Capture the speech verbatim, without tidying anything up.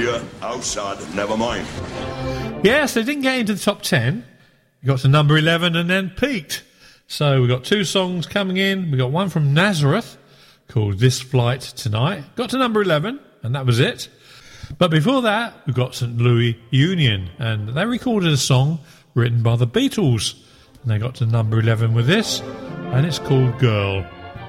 fear, outside, never mind. Yes, they didn't get into the top ten. We got to number eleven and then peaked. So we got two songs coming in. We got one from Nazareth called This Flight Tonight. Got to number eleven, and that was it. But before that, we've got Saint Louis Union, and they recorded a song written by the Beatles. And they got to number eleven with this, and it's called Girl.